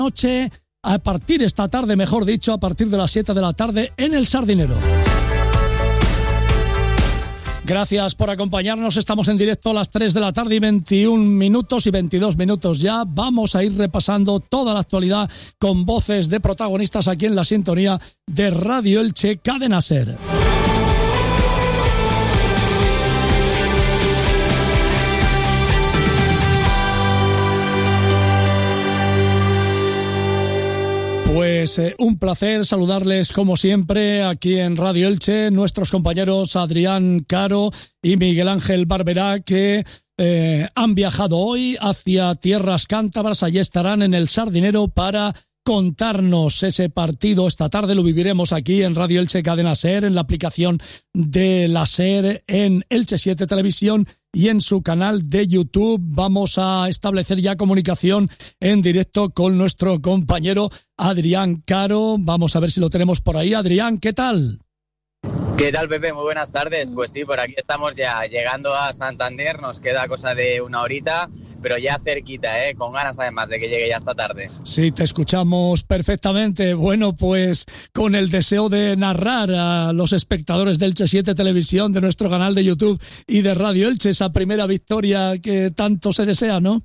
noche, a partir esta tarde, mejor dicho, a partir de las 7 de la tarde en El Sardinero. Gracias por acompañarnos, estamos en directo a las 3 de la tarde y 21 minutos y 22 minutos ya. Vamos a ir repasando toda la actualidad con voces de protagonistas aquí en la sintonía de Radio Elche Cadena Ser. Pues un placer saludarles como siempre aquí en Radio Elche, nuestros compañeros Adrián Caro y Miguel Ángel Barberá, que han viajado hoy hacia tierras cántabras. Allí estarán en El Sardinero para contarnos ese partido. Esta tarde lo viviremos aquí en Radio Elche Cadena Ser, en la aplicación de la Ser, en Elche 7 Televisión y en su canal de YouTube. Vamos a establecer ya comunicación en directo con nuestro compañero Adrián Caro. Vamos a ver si lo tenemos por ahí. Adrián, ¿qué tal? ¿Qué tal, Pepe? Muy buenas tardes. Pues sí, por aquí estamos ya llegando a Santander. Nos queda cosa de una horita, pero ya cerquita, con ganas además de que llegue ya esta tarde. Sí, te escuchamos perfectamente. Bueno, pues con el deseo de narrar a los espectadores de Elche 7 Televisión, de nuestro canal de YouTube y de Radio Elche, esa primera victoria que tanto se desea, ¿no?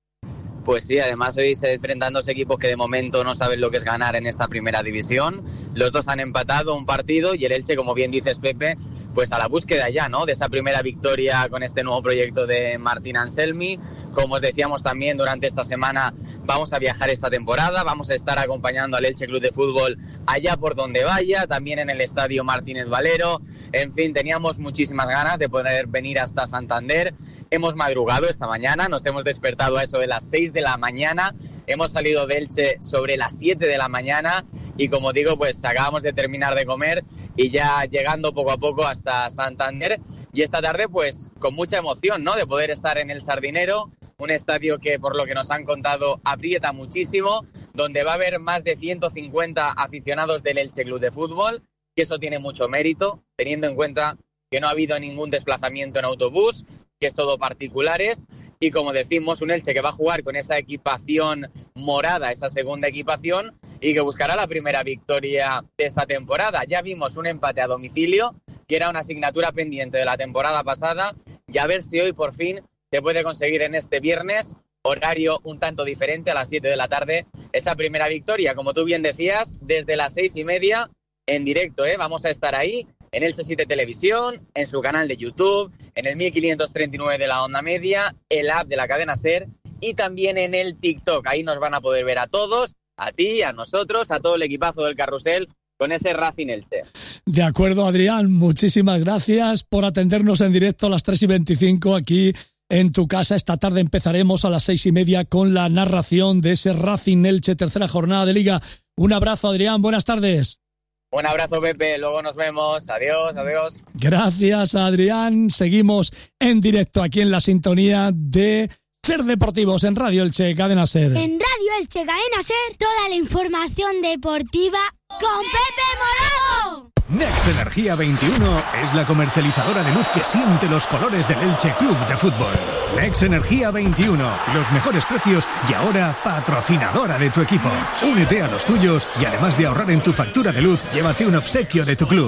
Pues sí, además hoy se enfrentan dos equipos que de momento no saben lo que es ganar en esta primera división. Los dos han empatado un partido y el Elche, como bien dices, Pepe, pues a la búsqueda ya, ¿no?, de esa primera victoria con este nuevo proyecto de Martín Anselmi. Como os decíamos también, durante esta semana vamos a viajar esta temporada, vamos a estar acompañando al Elche Club de Fútbol allá por donde vaya, también en el Estadio Martínez Valero. En fin, teníamos muchísimas ganas de poder venir hasta Santander. Hemos madrugado esta mañana, nos hemos despertado a eso de las 6 de la mañana, hemos salido de Elche sobre las 7 de la mañana y, como digo, pues acabamos de terminar de comer y ya llegando poco a poco hasta Santander. Y esta tarde, pues con mucha emoción, ¿no?, de poder estar en El Sardinero, un estadio que, por lo que nos han contado, aprieta muchísimo, donde va a haber más de 150 aficionados del Elche Club de Fútbol, que eso tiene mucho mérito, teniendo en cuenta que no ha habido ningún desplazamiento en autobús, que es todo particulares, y como decimos, un Elche que va a jugar con esa equipación morada, esa segunda equipación, y que buscará la primera victoria de esta temporada. Ya vimos un empate a domicilio, que era una asignatura pendiente de la temporada pasada, y a ver si hoy por fin se puede conseguir en este viernes, horario un tanto diferente, a las 7 de la tarde, esa primera victoria. Como tú bien decías, desde las 6:30 en directo, vamos a estar ahí, en Elche 7 Televisión, en su canal de YouTube, en el 1539 de la onda media, el app de la cadena Ser y también en el TikTok. Ahí nos van a poder ver a todos, a ti, a nosotros, a todo el equipazo del carrusel con ese Racing Elche. De acuerdo, Adrián, muchísimas gracias por atendernos en directo a las 3:25 aquí en tu casa. Esta tarde empezaremos a las 6:30 con la narración de ese Racing Elche, tercera jornada de Liga. Un abrazo, Adrián, buenas tardes. Un abrazo, Pepe, luego nos vemos. Adiós, adiós. Gracias, Adrián. Seguimos en directo aquí en la sintonía de Ser Deportivos en Radio Elche Cadena Ser. En Radio Elche Cadena Ser, toda la información deportiva con Pepe Morado. Nex Energía 21 es la comercializadora de luz que siente los colores del Elche Club de Fútbol. Nex Energía 21, los mejores precios y ahora patrocinadora de tu equipo. Únete a los tuyos y además de ahorrar en tu factura de luz, llévate un obsequio de tu club.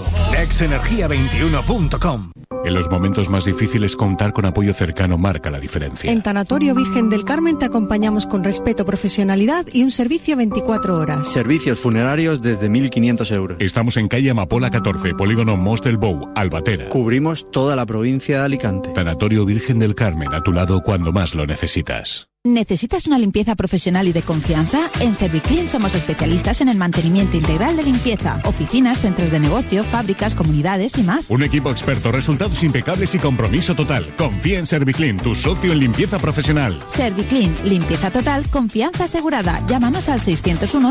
nexenergia21.com. En los momentos más difíciles, contar con apoyo cercano marca la diferencia. En Tanatorio Virgen del Carmen te acompañamos con respeto, profesionalidad y un servicio 24 horas. Servicios funerarios desde 1.500 euros. Estamos en calle Amapola 14, polígono Mos del Bou, Albatera. Cubrimos toda la provincia de Alicante. Tanatorio Virgen del Carmen, a tu lado cuando más lo necesitas. ¿Necesitas una limpieza profesional y de confianza? En Serviclean somos especialistas en el mantenimiento integral de limpieza, oficinas, centros de negocio, fábricas, comunidades y más. Un equipo experto, resultados impecables y compromiso total. Confía en Serviclean, tu socio en limpieza profesional. Serviclean, limpieza total, confianza asegurada. Llámanos al 601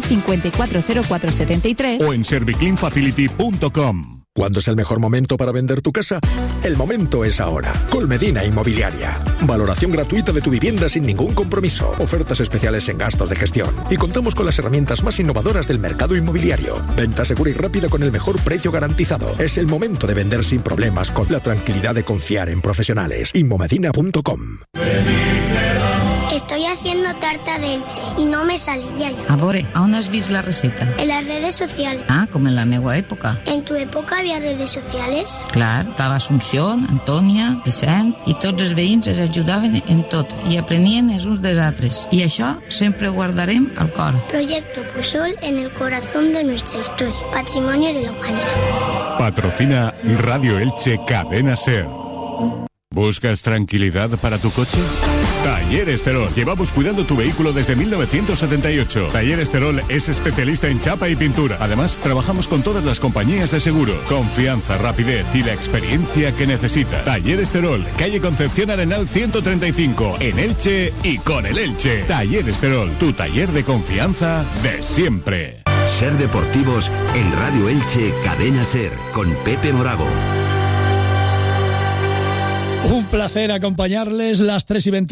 540473 o en servicleanfacility.com. ¿Cuándo es el mejor momento para vender tu casa? El momento es ahora. Colmedina Inmobiliaria. Valoración gratuita de tu vivienda sin ningún compromiso. Ofertas especiales en gastos de gestión. Y contamos con las herramientas más innovadoras del mercado inmobiliario. Venta segura y rápida con el mejor precio garantizado. Es el momento de vender sin problemas con la tranquilidad de confiar en profesionales. Inmomedina.com. Estoy Estoy haciendo tarta de Elche y no me sale, ya. A veure, on has vist la receta? En las redes sociales. Ah, com en la meva època. ¿En tu época había redes sociales? Clar, estava Assumpció, Antònia, Vicent, i tots els veïns es ajudaven en tot i aprenien els uns dels altres. I això sempre ho guardarem al cor. Proyecto Pusol en el corazón de nuestra historia, patrimonio de la humanidad. Patrocina Radio Elche Cadena SER. ¿Buscas tranquilidad para tu coche? Talleres Terol. Llevamos cuidando tu vehículo desde 1978. Talleres Terol es especialista en chapa y pintura. Además, trabajamos con todas las compañías de seguro. Confianza, rapidez y la experiencia que necesitas. Talleres Terol, calle Concepción Arenal 135, en Elche y con el Elche. Talleres Terol, tu taller de confianza de siempre. Ser Deportivos en Radio Elche Cadena SER, con Pepe Morago. Un placer acompañarles, las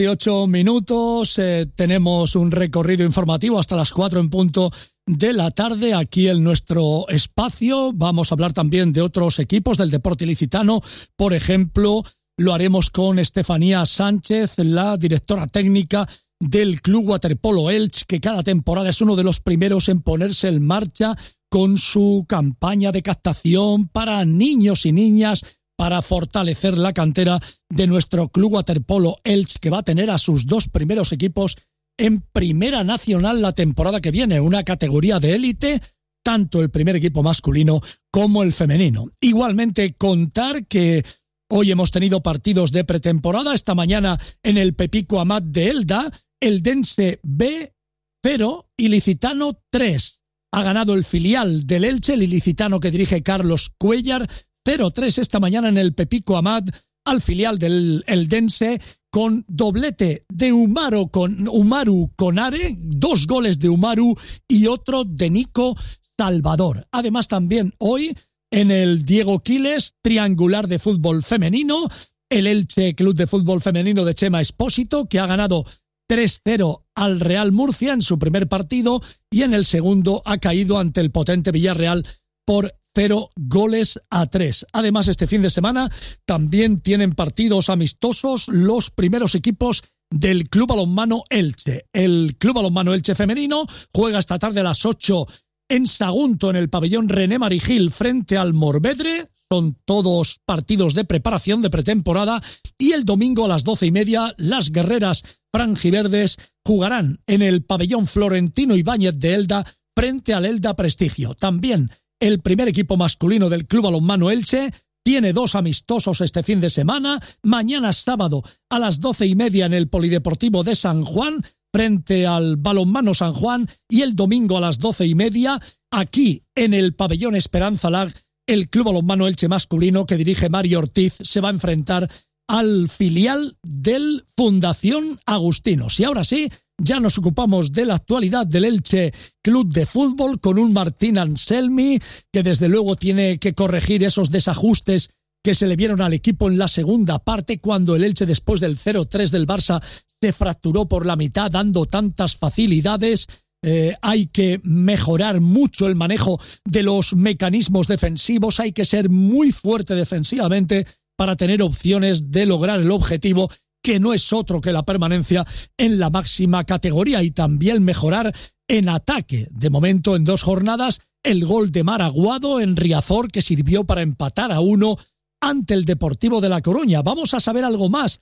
3:28. Tenemos un recorrido informativo hasta las 4 en punto de la tarde aquí en nuestro espacio. Vamos a hablar también de otros equipos del deporte ilicitano. Por ejemplo, lo haremos con Estefanía Sánchez, la directora técnica del Club Waterpolo Elche, que cada temporada es uno de los primeros en ponerse en marcha con su campaña de captación para niños y niñas, para fortalecer la cantera de nuestro Club Waterpolo Elche, que va a tener a sus 2 primeros equipos en Primera Nacional la temporada que viene, una categoría de élite, tanto el primer equipo masculino como el femenino. Igualmente, contar que hoy hemos tenido partidos de pretemporada. Esta mañana en el Pepico Amat de Elda, Eldense B 0, Ilicitano 3. Ha ganado el filial del Elche, el ilicitano que dirige Carlos Cuellar, 0-3 esta mañana en el Pepico Amat al filial del Eldense, con doblete de Umaru Conare, 2 goles de Umaru y otro de Nico Salvador. Además, también hoy en el Diego Quiles, triangular de fútbol femenino, el Elche Club de Fútbol Femenino de Chema Espósito, que ha ganado 3-0 al Real Murcia en su primer partido y en el segundo ha caído ante el potente Villarreal por 0-3. Además, este fin de semana también tienen partidos amistosos los primeros equipos del Club Balonmano Elche. El Club Balonmano Elche femenino juega esta tarde a las 8 en Sagunto, en el pabellón René Marigil, frente al Morvedre. Son todos partidos de preparación, de pretemporada. Y el domingo a las 12:30, las guerreras franjiverdes jugarán en el pabellón Florentino Ibáñez de Elda, frente al Elda Prestigio. También el primer equipo masculino del Club Balonmano Elche tiene 2 amistosos este fin de semana. Mañana sábado a las 12:30 en el Polideportivo de San Juan, frente al Balonmano San Juan, y el domingo a las 12:30 aquí en el pabellón Esperanza Lag, el Club Balonmano Elche masculino que dirige Mario Ortiz se va a enfrentar al filial del Fundación Agustinos. Y ahora sí, ya nos ocupamos de la actualidad del Elche Club de Fútbol con un Martín Anselmi que desde luego tiene que corregir esos desajustes que se le vieron al equipo en la segunda parte, cuando el Elche, después del 0-3 del Barça, se fracturó por la mitad dando tantas facilidades. Hay que mejorar mucho el manejo de los mecanismos defensivos, hay que ser muy fuerte defensivamente para tener opciones de lograr el objetivo, que no es otro que la permanencia en la máxima categoría, y también mejorar en ataque. De momento, en 2 jornadas, el gol de Maraguado en Riazor, que sirvió para empatar a 1 ante el Deportivo de La Coruña. Vamos a saber algo más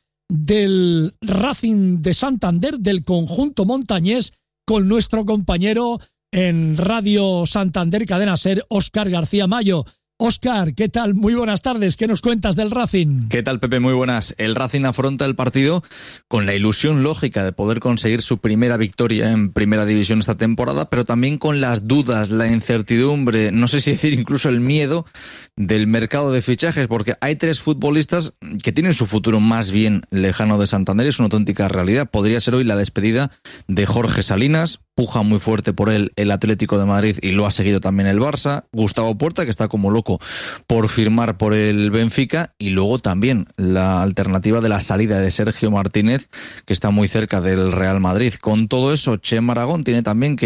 del Racing de Santander, del conjunto montañés, con nuestro compañero en Radio Santander Cadena SER, Óscar García Mayo. Óscar, ¿qué tal? Muy buenas tardes. ¿Qué nos cuentas del Racing? ¿Qué tal, Pepe? Muy buenas. El Racing afronta el partido con la ilusión lógica de poder conseguir su primera victoria en Primera División esta temporada, pero también con las dudas, la incertidumbre, no sé si decir incluso el miedo del mercado de fichajes, porque hay 3 futbolistas que tienen su futuro más bien lejano de Santander. Es una auténtica realidad. Podría ser hoy la despedida de Jorge Salinas. Puja muy fuerte por él el Atlético de Madrid y lo ha seguido también el Barça. Gustavo Puerta, que está como loco por firmar por el Benfica, y luego también la alternativa de la salida de Sergio Martínez, que está muy cerca del Real Madrid. Con todo eso, Chema Aragón tiene también que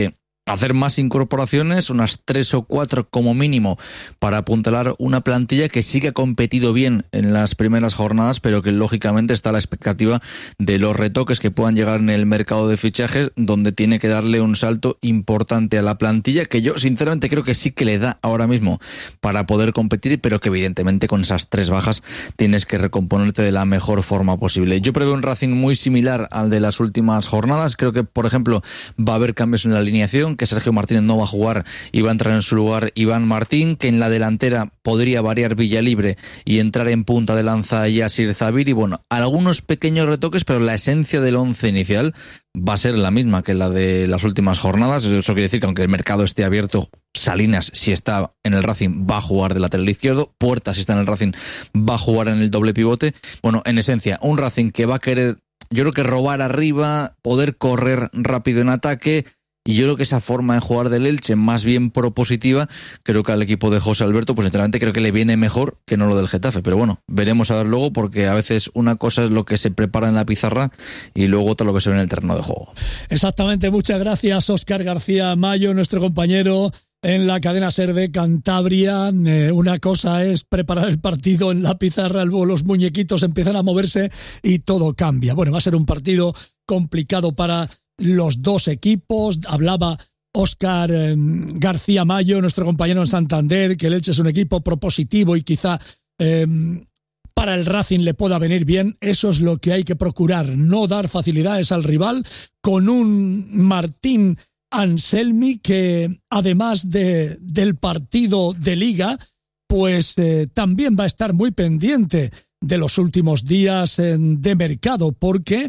hacer más incorporaciones, unas 3 o 4 como mínimo, para apuntalar una plantilla que sí que ha competido bien en las primeras jornadas, pero que lógicamente está a la expectativa de los retoques que puedan llegar en el mercado de fichajes, donde tiene que darle un salto importante a la plantilla, que yo sinceramente creo que sí que le da ahora mismo para poder competir, pero que evidentemente con esas 3 bajas tienes que recomponerte de la mejor forma posible. Yo preveo un Racing muy similar al de las últimas jornadas. Creo que, por ejemplo, va a haber cambios en la alineación, que Sergio Martínez no va a jugar y va a entrar en su lugar Iván Martín, que en la delantera podría variar Villalibre y entrar en punta de lanza Yasir Zabir, y bueno, algunos pequeños retoques, pero la esencia del once inicial va a ser la misma que la de las últimas jornadas. Eso quiere decir que aunque el mercado esté abierto, Salinas, si está en el Racing, va a jugar de lateral izquierdo, Puerta, si está en el Racing, va a jugar en el doble pivote. Bueno, en esencia, un Racing que va a querer, yo creo que robar arriba, poder correr rápido en ataque. Y yo creo que esa forma de jugar del Elche, más bien propositiva, creo que al equipo de José Alberto, pues sinceramente creo que le viene mejor que no lo del Getafe. Pero bueno, veremos a ver luego, porque a veces una cosa es lo que se prepara en la pizarra y luego otra lo que se ve en el terreno de juego. Exactamente, muchas gracias, Óscar García Mayo, nuestro compañero en la cadena SER de Cantabria. Una cosa es preparar el partido en la pizarra, luego los muñequitos empiezan a moverse y todo cambia. Bueno, va a ser un partido complicado para los dos equipos. Hablaba Óscar García Mayo, nuestro compañero en Santander, que el Elche es un equipo propositivo y quizá para el Racing le pueda venir bien. Eso es lo que hay que procurar, no dar facilidades al rival, con un Martín Anselmi que, además del partido de Liga, pues también va a estar muy pendiente de los últimos días de mercado, porque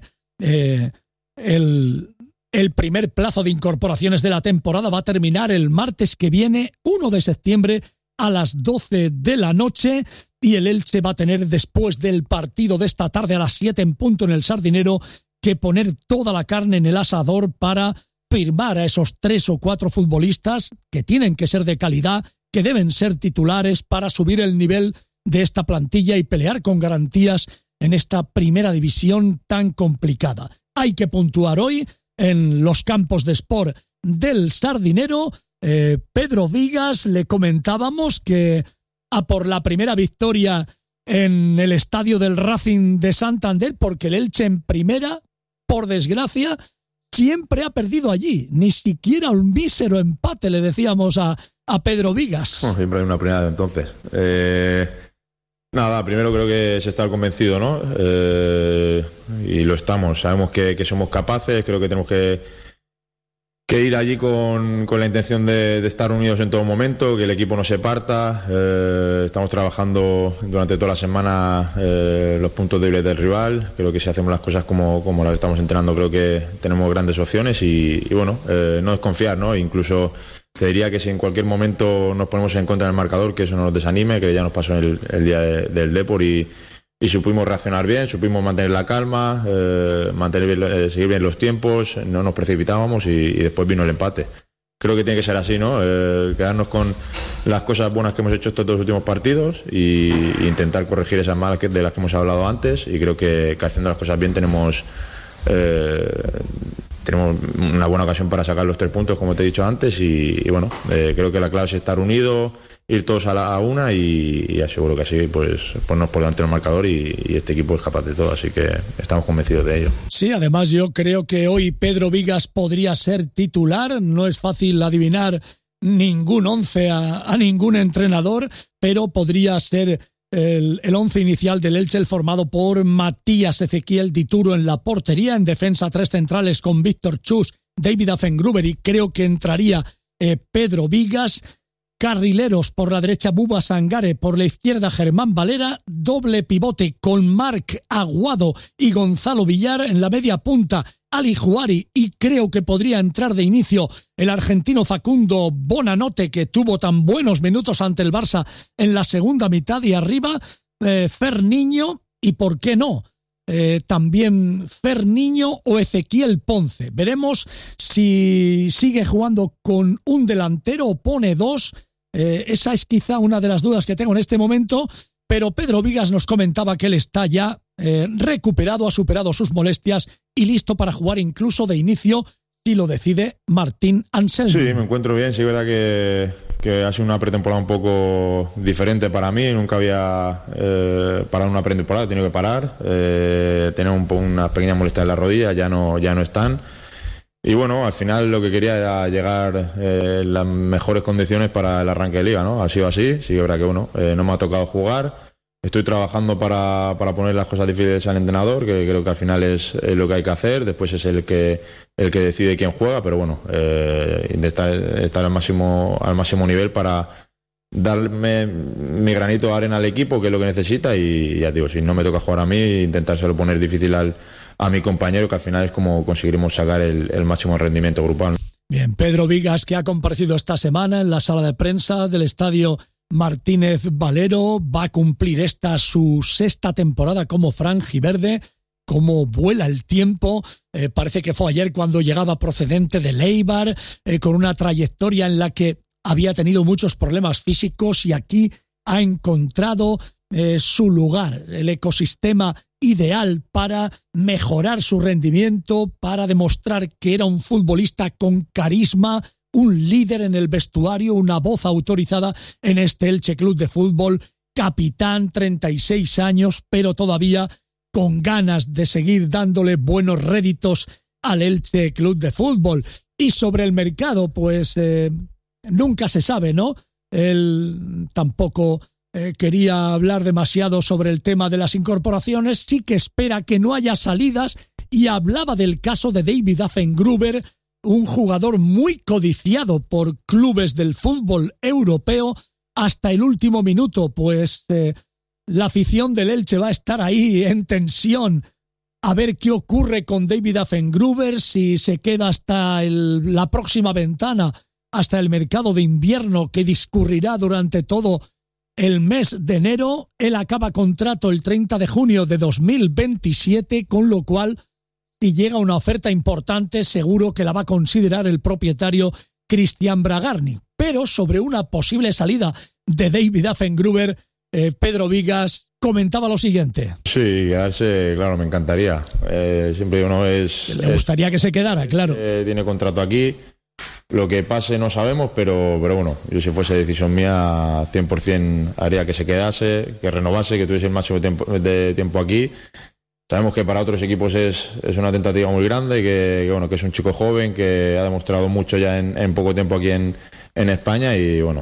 el primer plazo de incorporaciones de la temporada va a terminar el martes que viene, 1 de septiembre, a las 12 de la noche, y el Elche va a tener, después del partido de esta tarde a las 7 en punto en el Sardinero, que poner toda la carne en el asador para firmar a esos 3 o 4 futbolistas que tienen que ser de calidad, que deben ser titulares para subir el nivel de esta plantilla y pelear con garantías en esta primera división tan complicada. Hay que puntuar hoy en los campos de Sport del Sardinero. Pedro Vigas, le comentábamos que a por la primera victoria en el estadio del Racing de Santander, porque el Elche en primera, por desgracia, siempre ha perdido allí. Ni siquiera un mísero empate, le decíamos a Pedro Vigas. Bueno, siempre hay una primera entonces. Nada, primero creo que es estar convencido, ¿no? Y lo estamos. Sabemos que somos capaces. Creo que tenemos que ir allí con la intención de estar unidos en todo momento, que el equipo no se parta. Estamos trabajando durante toda la semana los puntos débiles del rival. Creo que si hacemos las cosas como las estamos entrenando, creo que tenemos grandes opciones y bueno, no desconfiar, ¿no? Incluso te diría que si en cualquier momento nos ponemos en contra del marcador, que eso no nos desanime, que ya nos pasó el día del Depor y supimos reaccionar bien, supimos mantener la calma, seguir bien los tiempos, no nos precipitábamos y después vino el empate. Creo que tiene que ser así, ¿no? Quedarnos con las cosas buenas que hemos hecho estos 2 últimos partidos e intentar corregir esas malas de las que hemos hablado antes, y creo que haciendo las cosas bien tenemos una buena ocasión para sacar los 3 puntos, como te he dicho antes, y bueno, creo que la clave es estar unidos, ir todos a una, y aseguro que así pues ponnos por delante del marcador y este equipo es capaz de todo, así que estamos convencidos de ello. Sí, además yo creo que hoy Pedro Vigas podría ser titular. No es fácil adivinar ningún 11 a ningún entrenador, pero podría ser el 11 inicial del Elche, el formado por Matías Ezequiel Dituro en la portería, en defensa 3 centrales con Víctor Chus, David Affengruber, y creo que entraría Pedro Vigas. Carrileros por la derecha Buba Sangare, por la izquierda Germán Valera, doble pivote con Marc Aguado y Gonzalo Villar, en la media punta Ali Juari, y creo que podría entrar de inicio el argentino Facundo Bonanote, que tuvo tan buenos minutos ante el Barça en la segunda mitad, y arriba Fer Niño y, ¿por qué no?, también Fer Niño o Ezequiel Ponce. Veremos si sigue jugando con un delantero o pone 2. Esa es quizá una de las dudas que tengo en este momento, pero Pedro Vigas nos comentaba que él está ya recuperado, ha superado sus molestias y listo para jugar incluso de inicio si lo decide Martín Anselmi. Sí, me encuentro bien. Sí, es verdad que ha sido una pretemporada un poco diferente para mí. Nunca había parado una pretemporada, he tenido que parar. Tenía una pequeña molestia en la rodilla, ya no están. Y bueno, al final lo que quería era llegar en las mejores condiciones para el arranque de liga, ¿no? Ha sido así. Sí, es verdad que bueno, no me ha tocado jugar. Estoy trabajando para poner las cosas difíciles al entrenador, que creo que al final es lo que hay que hacer. Después es el que decide quién juega, pero bueno, estar al máximo nivel para darme mi granito de arena al equipo, que es lo que necesita. Y ya digo, si no me toca jugar a mí, intentárselo poner difícil a mi compañero, que al final es como conseguiremos sacar el máximo rendimiento grupal. Bien, Pedro Vigas, que ha comparecido esta semana en la sala de prensa del estadio Martínez Valero, va a cumplir esta su 6ª temporada como franjiverde. Cómo vuela el tiempo, parece que fue ayer cuando llegaba procedente de Eibar, con una trayectoria en la que había tenido muchos problemas físicos y aquí ha encontrado su lugar, el ecosistema ideal para mejorar su rendimiento, para demostrar que era un futbolista con carisma, un líder en el vestuario, una voz autorizada en este Elche Club de Fútbol, capitán, 36 años, pero todavía con ganas de seguir dándole buenos réditos al Elche Club de Fútbol. Y sobre el mercado, pues nunca se sabe, ¿no? Él tampoco quería hablar demasiado sobre el tema de las incorporaciones, sí que espera que no haya salidas y hablaba del caso de David Affengruber, un jugador muy codiciado por clubes del fútbol europeo hasta el último minuto, pues la afición del Elche va a estar ahí en tensión a ver qué ocurre con David Affengruber, si se queda hasta la próxima ventana, hasta el mercado de invierno que discurrirá durante todo el mes de enero. Él acaba contrato el 30 de junio de 2027, con lo cual, si llega una oferta importante, seguro que la va a considerar el propietario Cristian Bragarni. Pero sobre una posible salida de David Affengruber, Pedro Vigas comentaba lo siguiente. Sí, quedarse, claro, me encantaría. Siempre uno le gustaría que se quedara, claro. Tiene contrato aquí. Lo que pase no sabemos, pero bueno, yo si fuese decisión mía, 100% haría que se quedase, que renovase, que tuviese el máximo de tiempo aquí. Sabemos que para otros equipos es una tentativa muy grande, que bueno, que es un chico joven, que ha demostrado mucho ya en poco tiempo aquí en España y bueno,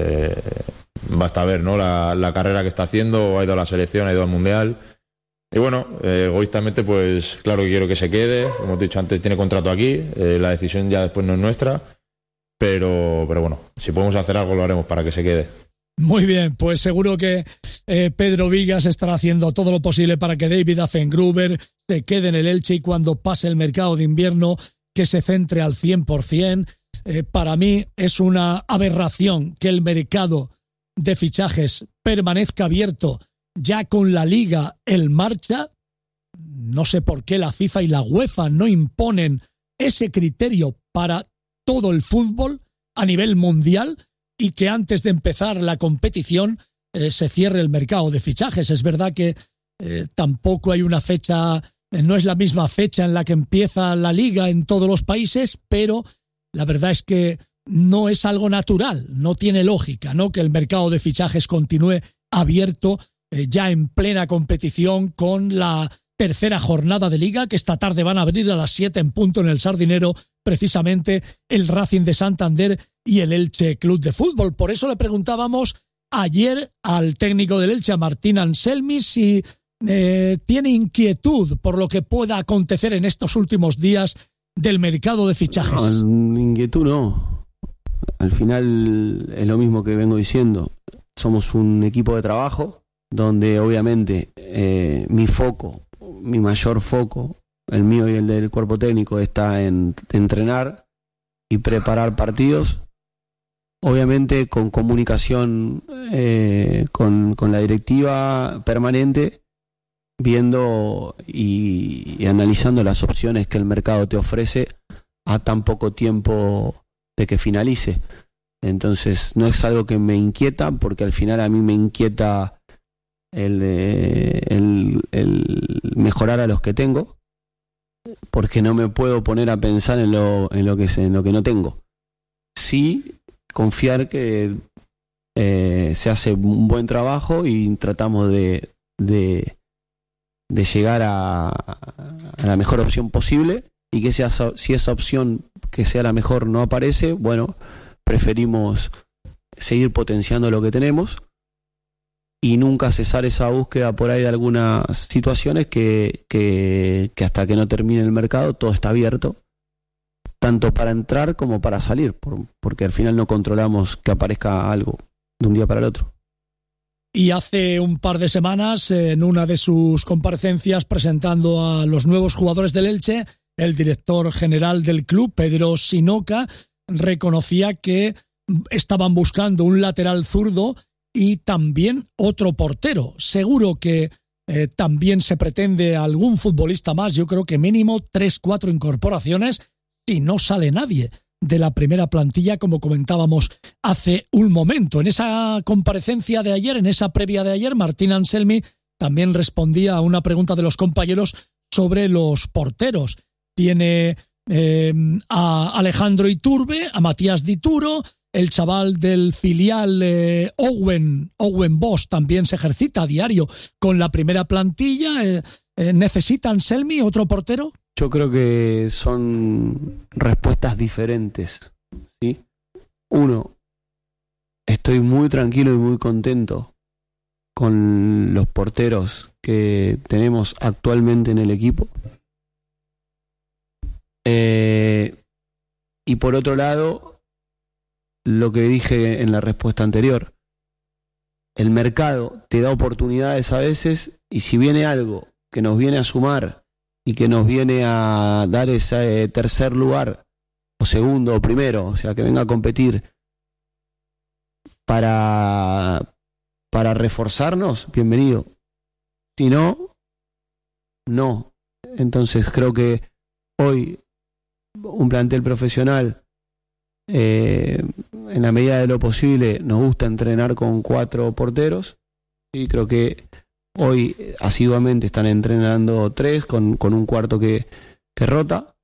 basta ver, ¿no? La carrera que está haciendo, ha ido a la selección, ha ido al Mundial. Y bueno, egoístamente, pues claro que quiero que se quede. Como te he dicho antes, tiene contrato aquí. La decisión ya después no es nuestra. Pero bueno, si podemos hacer algo, lo haremos para que se quede. Muy bien, pues seguro que Pedro Vigas estará haciendo todo lo posible para que David Affengruber se quede en el Elche y cuando pase el mercado de invierno que se centre al 100%. Para mí es una aberración que el mercado de fichajes permanezca abierto ya con la Liga en marcha. No sé por qué la FIFA y la UEFA no imponen ese criterio para todo el fútbol a nivel mundial y que antes de empezar la competición se cierre el mercado de fichajes. Es verdad que tampoco hay una fecha, no es la misma fecha en la que empieza la Liga en todos los países, pero la verdad es que no es algo natural, no tiene lógica, ¿no? Que el mercado de fichajes continúe abierto ya en plena competición con la tercera jornada de Liga, que esta tarde van a abrir a las 7 en punto en el Sardinero, precisamente el Racing de Santander y el Elche Club de Fútbol. Por eso le preguntábamos ayer al técnico del Elche, a Martín Anselmi, si tiene inquietud por lo que pueda acontecer en estos últimos días del mercado de fichajes. No, inquietud no. Al final es lo mismo que vengo diciendo. Somos un equipo de trabajo donde obviamente mi mayor foco, el mío y el del cuerpo técnico, está en entrenar y preparar partidos, obviamente con comunicación con la directiva permanente, viendo y analizando las opciones que el mercado te ofrece a tan poco tiempo de que finalice. Entonces no es algo que me inquieta, porque al final a mí me inquieta el mejorar a los que tengo, porque no me puedo poner a pensar en lo que no tengo. Sí, confiar que se hace un buen trabajo y tratamos de llegar a la mejor opción posible, y que si esa opción que sea la mejor no aparece, bueno, preferimos seguir potenciando lo que tenemos y nunca cesar esa búsqueda por ahí de algunas situaciones que hasta que no termine el mercado todo está abierto, tanto para entrar como para salir, porque al final no controlamos que aparezca algo de un día para el otro. Y hace un par de semanas, en una de sus comparecencias presentando a los nuevos jugadores del Elche, el director general del club, Pedro Sinoca, reconocía que estaban buscando un lateral zurdo y también otro portero. Seguro que también se pretende algún futbolista más. Yo creo que mínimo 3-4 incorporaciones si no sale nadie de la primera plantilla, como comentábamos hace un momento. En esa comparecencia de ayer, en esa previa de ayer, Martín Anselmi también respondía a una pregunta de los compañeros sobre los porteros. Tiene a Alejandro Iturbe, a Matías Dituro, el chaval del filial Owen Bosch también se ejercita a diario con la primera plantilla. ¿Necesita Anselmi otro portero? Yo creo que son respuestas diferentes, ¿sí? Uno, estoy muy tranquilo y muy contento con los porteros que tenemos actualmente en el equipo. Y por otro lado, lo que dije en la respuesta anterior, el mercado te da oportunidades a veces, y si viene algo que nos viene a sumar y que nos viene a dar ese tercer lugar, o segundo, o primero, o sea, que venga a competir para reforzarnos, bienvenido. Si no, no. Entonces creo que hoy un plantel profesional, en la medida de lo posible, nos gusta entrenar con 4 porteros, y creo que hoy asiduamente están entrenando 3 con un cuarto que rota,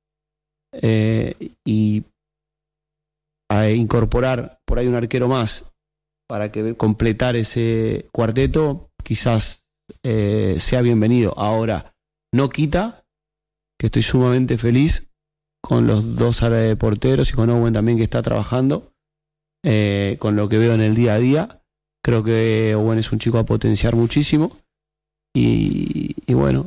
y a incorporar por ahí un arquero más para que completar ese cuarteto quizás sea bienvenido. Ahora, no quita que estoy sumamente feliz con los 2 porteros y con Owen también, que está trabajando, con lo que veo en el día a día. Creo que Owen es un chico a potenciar muchísimo. Y bueno,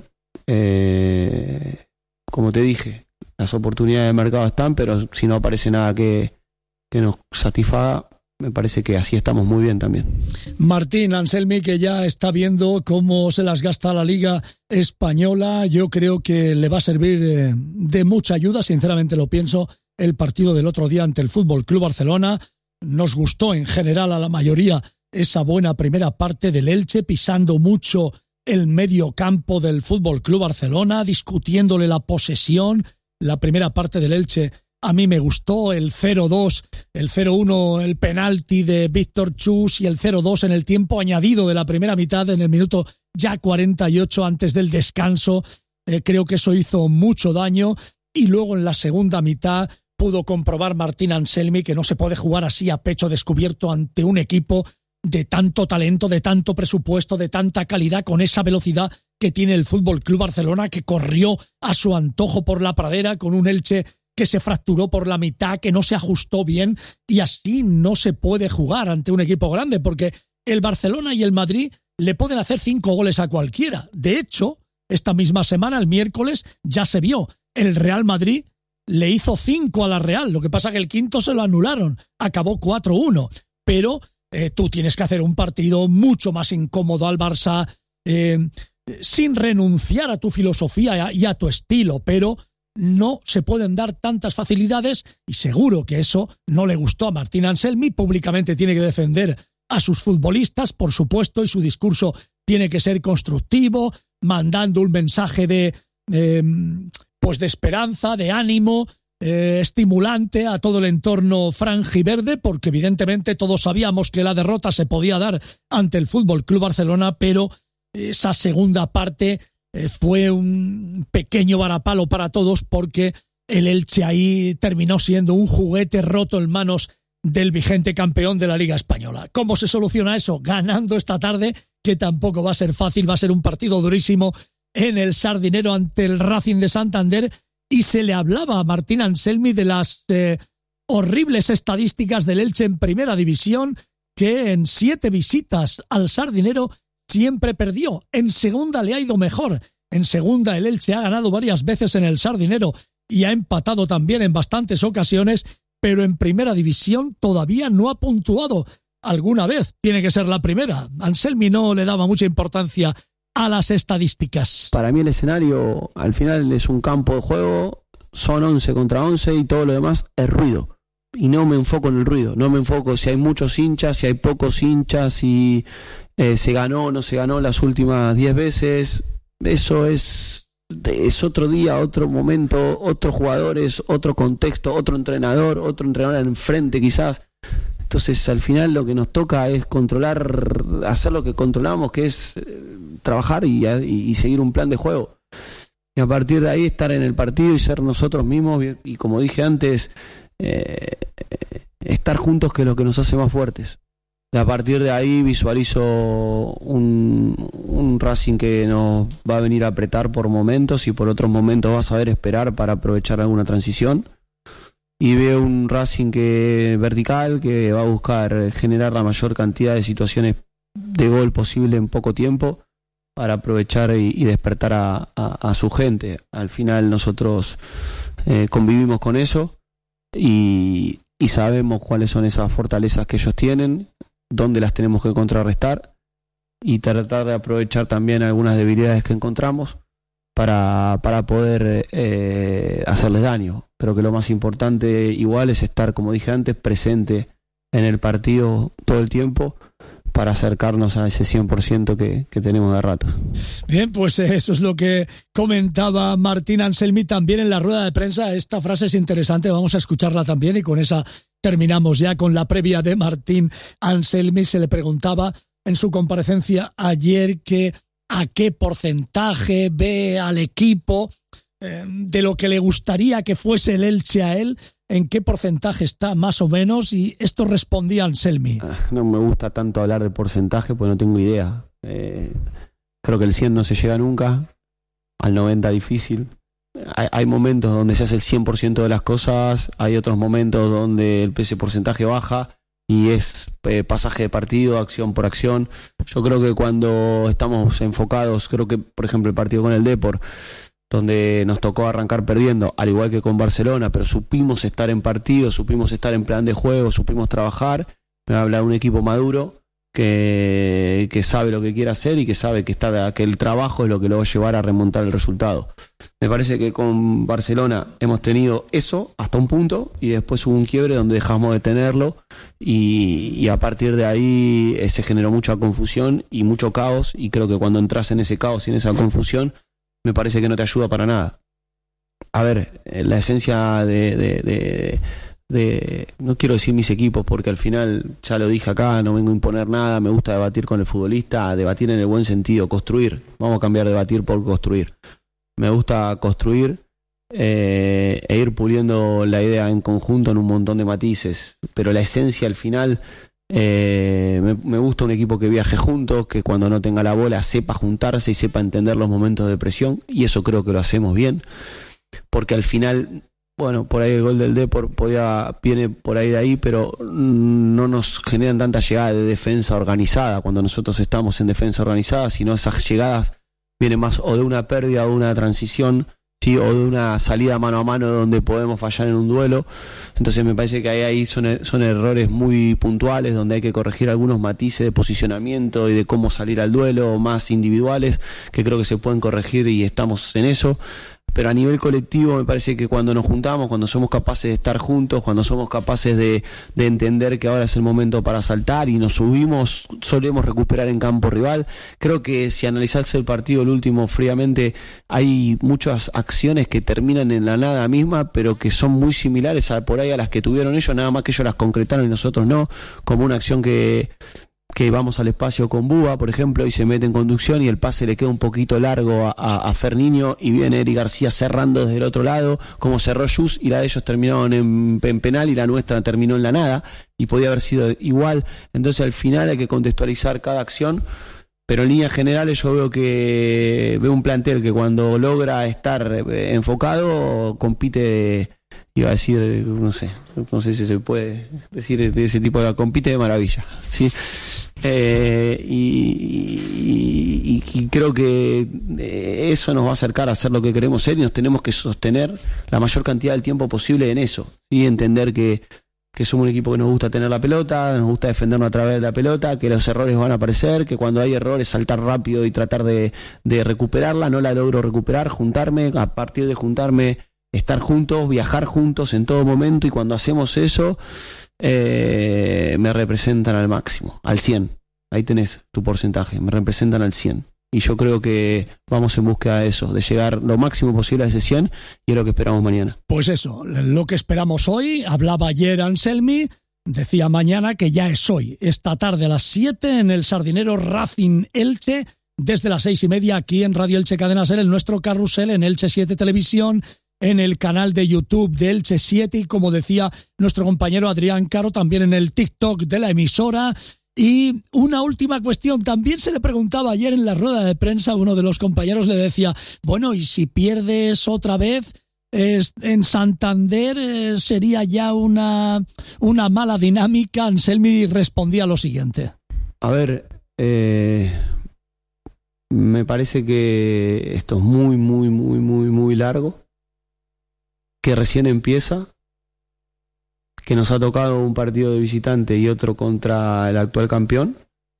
como te dije, las oportunidades de mercado están, pero si no aparece nada que nos satisfaga, me parece que así estamos muy bien también. Martín Anselmi, que ya está viendo cómo se las gasta la Liga Española, yo creo que le va a servir de mucha ayuda, sinceramente lo pienso. El partido del otro día ante el Fútbol Club Barcelona nos gustó en general a la mayoría esa buena primera parte del Elche, pisando mucho el medio campo del Fútbol Club Barcelona, discutiéndole la posesión. La primera parte del Elche a mí me gustó, el 0-2, el 0-1, el penalti de Víctor Chus, y el 0-2 en el tiempo añadido de la primera mitad, en el minuto ya 48 antes del descanso. Creo que eso hizo mucho daño, y luego en la segunda mitad pudo comprobar Martín Anselmi que no se puede jugar así a pecho descubierto ante un equipo de tanto talento, de tanto presupuesto, de tanta calidad, con esa velocidad que tiene el Fútbol Club Barcelona, que corrió a su antojo por la pradera, con un Elche que se fracturó por la mitad, que no se ajustó bien, y así no se puede jugar ante un equipo grande, porque el Barcelona y el Madrid le pueden hacer 5 goles a cualquiera. De hecho, esta misma semana, el miércoles, ya se vio, el Real Madrid le hizo 5 a la Real, lo que pasa que el quinto se lo anularon, acabó 4-1, pero tú tienes que hacer un partido mucho más incómodo al Barça, sin renunciar a tu filosofía y a tu estilo, pero no se pueden dar tantas facilidades, y seguro que eso no le gustó a Martín Anselmi. Públicamente tiene que defender a sus futbolistas, por supuesto, y su discurso tiene que ser constructivo, mandando un mensaje de esperanza, de ánimo, estimulante a todo el entorno franjiverde, porque evidentemente todos sabíamos que la derrota se podía dar ante el Fútbol Club Barcelona, pero esa segunda parte fue un pequeño varapalo para todos porque el Elche ahí terminó siendo un juguete roto en manos del vigente campeón de la Liga Española. ¿Cómo se soluciona eso? Ganando esta tarde, que tampoco va a ser fácil, va a ser un partido durísimo en el Sardinero ante el Racing de Santander, y se le hablaba a Martín Anselmi de las horribles estadísticas del Elche en Primera División, que en 7 visitas al Sardinero siempre perdió. En Segunda le ha ido mejor. En Segunda el Elche ha ganado varias veces en el Sardinero y ha empatado también en bastantes ocasiones, pero en Primera División todavía no ha puntuado alguna vez. Tiene que ser la primera. Anselmi no le daba mucha importancia a las estadísticas. Para mí el escenario al final es un campo de juego, son 11 contra 11 y todo lo demás es ruido. Y no me enfoco en el ruido, no me enfoco si hay muchos hinchas, si hay pocos hinchas, si se ganó o no se ganó las últimas 10 veces. Eso es otro día, otro momento, otros jugadores, otro contexto, otro entrenador enfrente quizás. Entonces al final lo que nos toca es controlar, hacer lo que controlamos, que es trabajar y seguir un plan de juego. Y a partir de ahí estar en el partido y ser nosotros mismos y como dije antes, estar juntos, que es lo que nos hace más fuertes. Y a partir de ahí visualizo un Racing que nos va a venir a apretar por momentos y por otros momentos va a saber esperar para aprovechar alguna transición. Y veo un Racing vertical que va a buscar generar la mayor cantidad de situaciones de gol posible en poco tiempo para aprovechar y despertar a su gente. Al final nosotros convivimos con eso y sabemos cuáles son esas fortalezas que ellos tienen, dónde las tenemos que contrarrestar y tratar de aprovechar también algunas debilidades que encontramos para poder hacerles daño. Pero que lo más importante igual es estar, como dije antes, presente en el partido todo el tiempo para acercarnos a ese 100% que tenemos de ratos. Bien, pues eso es lo que comentaba Martín Anselmi también en la rueda de prensa. Esta frase es interesante, vamos a escucharla también y con esa terminamos ya con la previa de Martín Anselmi. Se le preguntaba en su comparecencia ayer que a qué porcentaje ve al equipo de lo que le gustaría que fuese el Elche a él, en qué porcentaje está más o menos, y esto respondía Anselmi. No me gusta tanto hablar de porcentaje porque no tengo idea. Creo que el 100 no se llega nunca, al 90 difícil. Hay momentos donde se hace el 100% de las cosas, hay otros momentos donde ese porcentaje baja y es pasaje de partido, acción por acción. Yo creo que cuando estamos enfocados, creo que por ejemplo el partido con el Depor, donde nos tocó arrancar perdiendo, al igual que con Barcelona, pero supimos estar en partido, supimos estar en plan de juego, supimos trabajar. Me habla de un equipo maduro que sabe lo que quiere hacer y que sabe que el trabajo es lo que lo va a llevar a remontar el resultado. Me parece que con Barcelona hemos tenido eso hasta un punto y después hubo un quiebre donde dejamos de tenerlo y a partir de ahí se generó mucha confusión y mucho caos, y creo que cuando entras en ese caos y en esa confusión me parece que no te ayuda para nada. A ver, la esencia de no quiero decir mis equipos porque al final, ya lo dije acá, no vengo a imponer nada, me gusta debatir con el futbolista, debatir en el buen sentido, construir. Vamos a cambiar debatir por construir. Me gusta construir e ir puliendo la idea en conjunto en un montón de matices, pero la esencia al final... me gusta un equipo que viaje juntos, que cuando no tenga la bola sepa juntarse y sepa entender los momentos de presión, y eso creo que lo hacemos bien, porque al final, bueno, por ahí el gol del Depor viene por ahí de ahí, pero no nos generan tanta llegada de defensa organizada cuando nosotros estamos en defensa organizada, sino esas llegadas vienen más o de una pérdida o de una transición, ¿sí? O de una salida mano a mano donde podemos fallar en un duelo. Entonces me parece que ahí son errores muy puntuales donde hay que corregir algunos matices de posicionamiento y de cómo salir al duelo, más individuales, que creo que se pueden corregir y estamos en eso. Pero a nivel colectivo me parece que cuando nos juntamos, cuando somos capaces de estar juntos, cuando somos capaces de entender que ahora es el momento para saltar y nos subimos, solemos recuperar en campo rival. Creo que si analizase el partido, el último, fríamente, hay muchas acciones que terminan en la nada misma, pero que son muy similares por ahí a las que tuvieron ellos, nada más que ellos las concretaron y nosotros no, como una acción que que vamos al espacio con Búa, por ejemplo, y se mete en conducción y el pase le queda un poquito largo a Ferniño y viene Eric García cerrando desde el otro lado, como cerró Jus, y la de ellos terminaron en penal y la nuestra terminó en la nada, y podía haber sido igual. Entonces al final hay que contextualizar cada acción, pero en líneas generales yo veo un plantel que cuando logra estar enfocado compite, iba a decir, no sé si se puede decir de ese tipo, de compite de maravilla, ¿sí? Y creo que eso nos va a acercar a hacer lo que queremos ser, y nos tenemos que sostener la mayor cantidad del tiempo posible en eso, y entender que somos un equipo que nos gusta tener la pelota, nos gusta defendernos a través de la pelota, que los errores van a aparecer, que cuando hay errores saltar rápido y tratar de recuperarla. No la logro recuperar, juntarme, a partir de juntarme, estar juntos, viajar juntos en todo momento, y cuando hacemos eso me representan al máximo, al 100. Ahí tenés tu porcentaje, me representan al 100. Y yo creo que vamos en búsqueda de eso, de llegar lo máximo posible a ese 100, y es lo que esperamos mañana. Pues eso, lo que esperamos hoy. Hablaba ayer Anselmi, decía mañana que ya es hoy, esta tarde a las 7 en el Sardinero Racing Elche, desde las 6:30 aquí en Radio Elche Cadena Ser, en nuestro carrusel, en Elche 7 Televisión, en el canal de YouTube de Elche 7, y como decía nuestro compañero Adrián Caro, también en el TikTok de la emisora. Y una última cuestión, también se le preguntaba ayer en la rueda de prensa, uno de los compañeros le decía, bueno, y si pierdes otra vez en Santander, sería ya una mala dinámica. Anselmi respondía lo siguiente. A ver, me parece que esto es muy, muy, muy, muy, muy largo, que recién empieza, que nos ha tocado un partido de visitante y otro contra el actual campeón,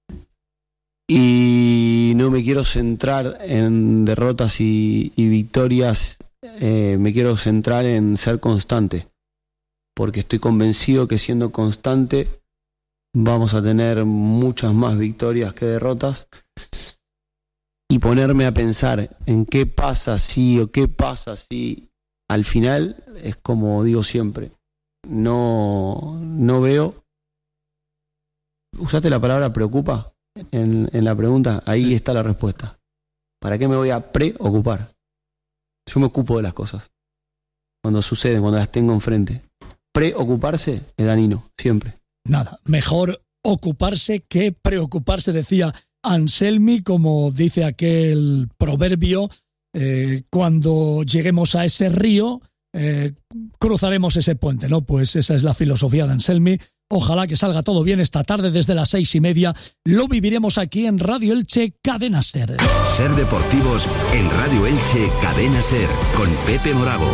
y no me quiero centrar en derrotas y victorias, me quiero centrar en ser constante, porque estoy convencido que siendo constante vamos a tener muchas más victorias que derrotas, y ponerme a pensar en qué pasa si o qué pasa si. Al final, es como digo siempre, no veo. ¿Usaste la palabra preocupa en la pregunta? Ahí sí está la respuesta. ¿Para qué me voy a preocupar? Yo me ocupo de las cosas cuando suceden, cuando las tengo enfrente. Preocuparse es dañino, siempre. Nada, mejor ocuparse que preocuparse, decía Anselmi, como dice aquel proverbio. Cuando lleguemos a ese río, cruzaremos ese puente, ¿no? Pues esa es la filosofía de Anselmi. Ojalá que salga todo bien esta tarde desde las 6:30. Lo viviremos aquí en Radio Elche Cadena Ser. Ser Deportivos en Radio Elche Cadena Ser con Pepe Morago.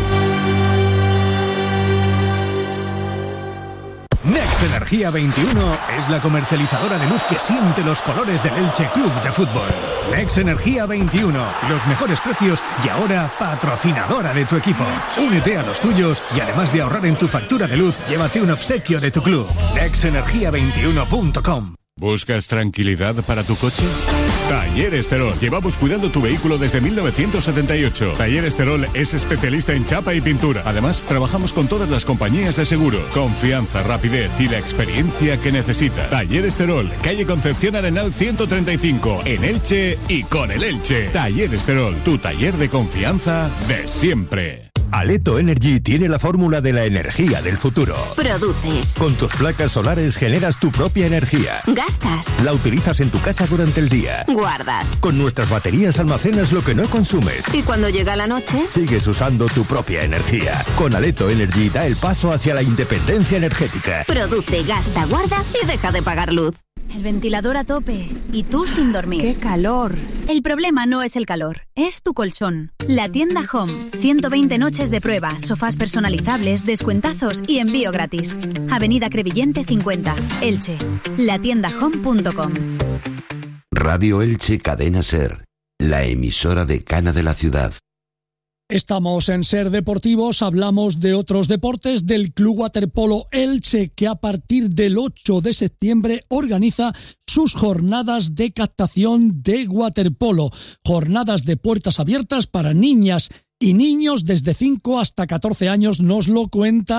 Nex Energía 21 es la comercializadora de luz que siente los colores del Elche Club de Fútbol. Nex Energía 21, los mejores precios y ahora patrocinadora de tu equipo. Únete a los tuyos y además de ahorrar en tu factura de luz, llévate un obsequio de tu club. nexenergia21.com. ¿Buscas tranquilidad para tu coche? Taller Terol. Llevamos cuidando tu vehículo desde 1978. Taller Terol es especialista en chapa y pintura. Además, trabajamos con todas las compañías de seguro. Confianza, rapidez y la experiencia que necesitas. Taller Terol, calle Concepción Arenal 135, en Elche y con el Elche. Taller Terol, tu taller de confianza de siempre. Aleto Energy tiene la fórmula de la energía del futuro. Produces. Con tus placas solares generas tu propia energía. Gastas. La utilizas en tu casa durante el día. Guardas. Con nuestras baterías almacenas lo que no consumes. Y cuando llega la noche, sigues usando tu propia energía. Con Aleto Energy da el paso hacia la independencia energética. Produce, gasta, guarda y deja de pagar luz. El ventilador a tope y tú sin dormir. ¡Qué calor! El problema no es el calor, es tu colchón. La tienda Home. 120 noches de prueba, sofás personalizables, descuentazos y envío gratis. Avenida Crevillente 50, Elche. Latiendahome.com. Radio Elche Cadena Ser, la emisora decana de la ciudad. Estamos en Ser Deportivos, hablamos de otros deportes, del Club Waterpolo Elche, que a partir del 8 de septiembre organiza sus jornadas de captación de waterpolo. Jornadas de puertas abiertas para niñas y niños desde 5 hasta 14 años, nos lo cuenta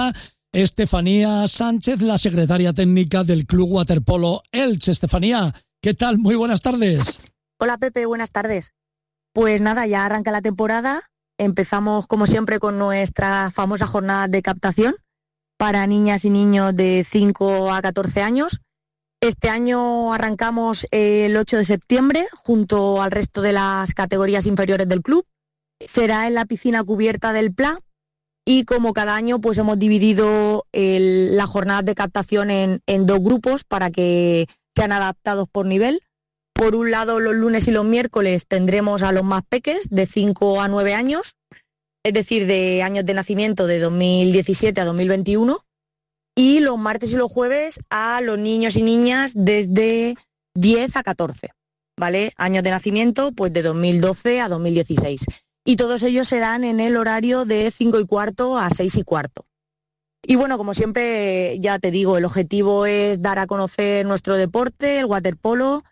Estefanía Sánchez, la secretaria técnica del Club Waterpolo Elche. Estefanía, ¿qué tal? Muy buenas tardes. Hola Pepe, buenas tardes. Pues nada, ya arranca la temporada. Empezamos como siempre con nuestra famosa jornada de captación para niñas y niños de 5 a 14 años. Este año arrancamos el 8 de septiembre junto al resto de las categorías inferiores del club. Será en la piscina cubierta del Pla y como cada año pues hemos dividido la jornada de captación en dos grupos para que sean adaptados por nivel. Por un lado, los lunes y los miércoles tendremos a los más peques de 5 a 9 años, es decir, de años de nacimiento de 2017 a 2021. Y los martes y los jueves a los niños y niñas desde 10 a 14, ¿vale? Años de nacimiento pues de 2012 a 2016. Y todos ellos se dan en el horario de 5:15 a 6:15. Y bueno, como siempre, ya te digo, el objetivo es dar a conocer nuestro deporte, el waterpolo,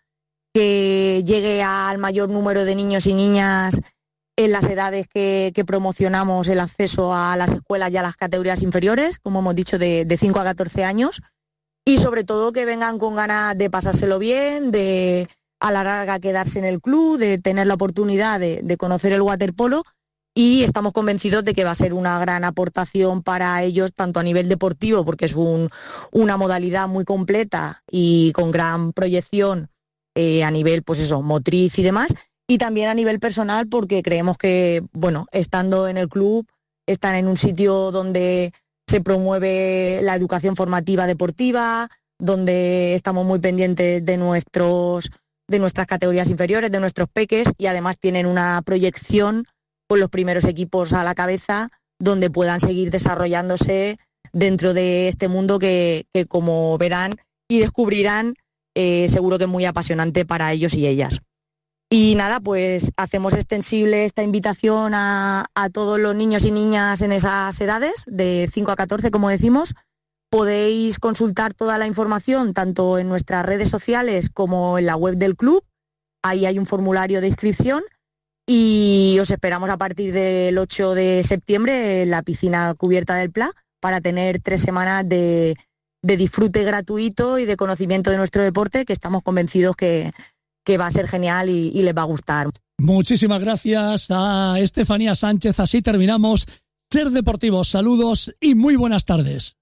que llegue al mayor número de niños y niñas en las edades que promocionamos el acceso a las escuelas y a las categorías inferiores, como hemos dicho, de 5 a 14 años, y sobre todo que vengan con ganas de pasárselo bien, de a la larga quedarse en el club, de tener la oportunidad de conocer el waterpolo, y estamos convencidos de que va a ser una gran aportación para ellos, tanto a nivel deportivo, porque es una modalidad muy completa y con gran proyección a nivel, pues eso, motriz y demás, y también a nivel personal porque creemos que, bueno, estando en el club, están en un sitio donde se promueve la educación formativa deportiva, donde estamos muy pendientes de nuestras categorías inferiores, de nuestros peques, y además tienen una proyección con los primeros equipos a la cabeza donde puedan seguir desarrollándose dentro de este mundo que como verán y descubrirán, seguro que es muy apasionante para ellos y ellas. Y nada, pues hacemos extensible esta invitación a todos los niños y niñas en esas edades, de 5 a 14, como decimos. Podéis consultar toda la información tanto en nuestras redes sociales como en la web del club. Ahí hay un formulario de inscripción y os esperamos a partir del 8 de septiembre en la piscina cubierta del Pla para tener 3 semanas de disfrute gratuito y de conocimiento de nuestro deporte, que estamos convencidos que va a ser genial y les va a gustar. Muchísimas gracias a Estefanía Sánchez. Así terminamos Ser Deportivos. Saludos y muy buenas tardes.